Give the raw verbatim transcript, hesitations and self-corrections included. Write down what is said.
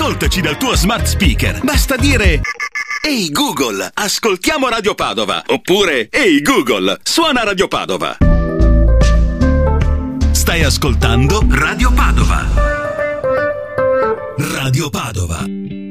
Ascoltaci dal tuo smart speaker. Basta dire: ehi Google, ascoltiamo Radio Padova. Oppure: ehi Google, suona Radio Padova. Stai ascoltando Radio Padova. Radio Padova.